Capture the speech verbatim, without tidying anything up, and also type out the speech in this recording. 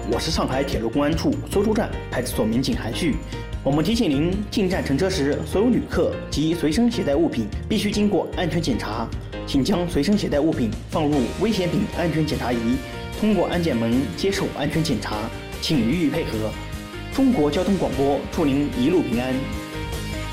我是上海铁路公安处苏州站派出所民警韩旭。我们提醒您，进站乘车时，所有旅客及随身携带物品必须经过安全检查，请将随身携带物品放入危险品安全检查仪，通过安检门接受安全检查，请予以配合。中国交通广播祝您一路平安。